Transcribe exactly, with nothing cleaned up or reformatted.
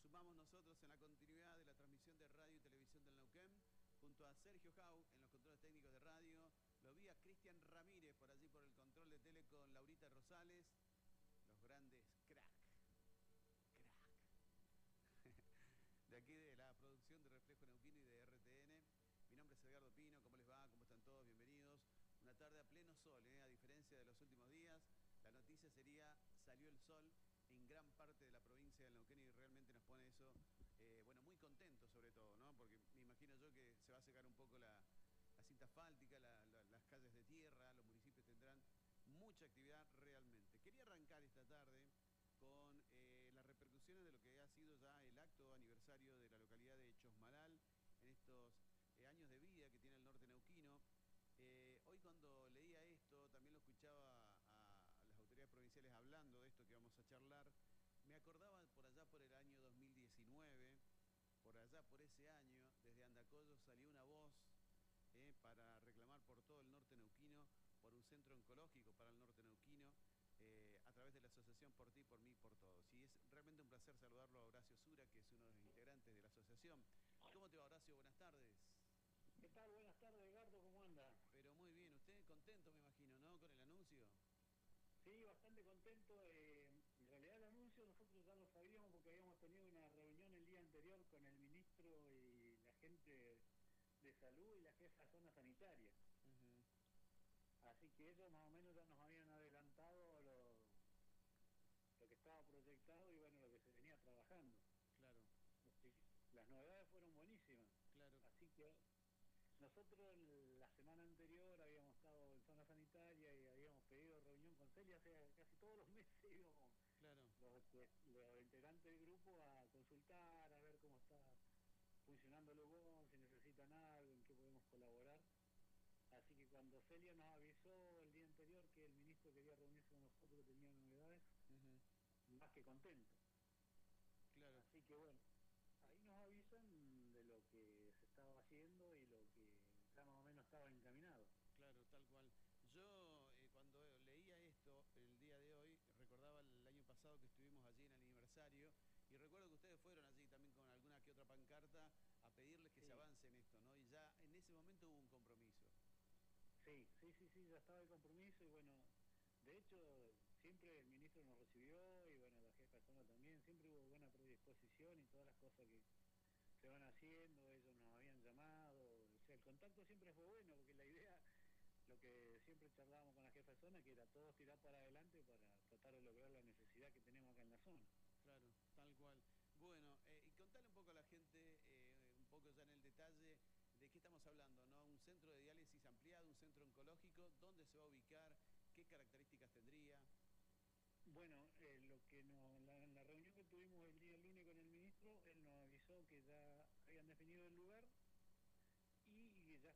sumamos nosotros en la continuidad de la transmisión de radio y televisión del Neuquén, junto a Sergio Jau en los controles técnicos de radio. Lo vi a Cristian Ramírez por allí por el control de tele con Laurita Rosales. Los grandes crack. Crack. De aquí de la producción de Reflejo Neuquino y de R T N. Mi nombre es Edgardo Pino. ¿Cómo les va? ¿Cómo están todos? Bienvenidos. Una tarde a pleno sol, ¿eh? A diferencia de los últimos días. La noticia sería, salió el sol en gran parte de la provincia del Neuquén y realmente nos pone eso, eh, bueno, muy contentos sobre todo, ¿no? Porque me imagino yo que se va a secar un poco la, la cinta asfáltica, la, la, las calles de tierra, los municipios tendrán mucha actividad realmente. Quería arrancar esta tarde con eh, las repercusiones de lo que ha sido ya el acto aniversario de la localidad de Chosmalal en estos eh, años de vida que tiene el norte neuquino. Eh, hoy cuando leía esto, también lo escuchaba a, a las autoridades provinciales hablando de esto que vamos a charlar, me acordaba por allá por el año dos mil diecinueve, por allá por ese año, desde Andacollo salió una voz eh, para reclamar por todo el norte neuquino, por un centro oncológico para el norte neuquino, eh, a través de la asociación Por Ti, Por Mí, Por Todos. Y es realmente un placer saludarlo a Horacio Sura, que es uno de los integrantes de la asociación. ¿Cómo te va, Horacio? Buenas tardes. ¿Qué tal? Buenas tardes, Edgardo, ¿cómo anda? Pero muy bien, usted contento me imagino, ¿no? Con el anuncio. Sí, bastante contento. Eh, en realidad el anuncio nosotros ya lo sabíamos porque habíamos tenido una reunión el día anterior con el ministro y la gente de salud y la jefa de zona sanitaria. Uh-huh. Así que ellos más o menos ya nos habían adelantado lo, lo que estaba proyectado y bueno, lo que se venía trabajando. Claro. Las novedades fueron buenísimas. Claro. Así que nosotros la semana anterior habíamos estado en zona sanitaria y habíamos pedido reunión con Celia, hace casi todos los meses íbamos claro. los, los integrantes del grupo a consultar, a ver cómo está funcionando el Lugón, si necesitan algo, en qué podemos colaborar. Así que cuando Celia nos avisó el día anterior que el ministro quería reunirse con nosotros, que tenía novedades, uh-huh. más que contento. Claro. Así que bueno, ahí nos avisan de lo que se estaba haciendo y lo que ya más o menos estaba encaminado. Claro, tal cual. Yo eh, cuando leía esto el día de hoy, recordaba el año pasado que estuvimos allí en el aniversario y recuerdo que ustedes fueron allí también con alguna que otra pancarta a pedirles que sí. se avance en esto, ¿no? Y ya en ese momento hubo un compromiso. Sí, sí, sí, sí, ya estaba el compromiso y bueno, de hecho siempre el ministro nos recibió y bueno, la jefa de zona también, siempre hubo buena predisposición y todas las cosas que se van haciendo, ellos nos habían llamado, o sea, el contacto siempre fue bueno, porque la idea, lo que siempre charlábamos con la jefa de zona, que era todos tirar para adelante para tratar de lograr la necesidad que tenemos acá en la zona. Claro, tal cual. Bueno, eh, y contale un poco a la gente, eh, un poco ya en el detalle, de qué estamos hablando, ¿no? Un centro de diálisis ampliado, un centro oncológico, ¿dónde se va a ubicar? ¿Qué características tendría? Bueno, eh, lo que no, en, la, en la reunión que tuvimos el día lunes con el ministro, él nos avisó que ya habían definido el lugar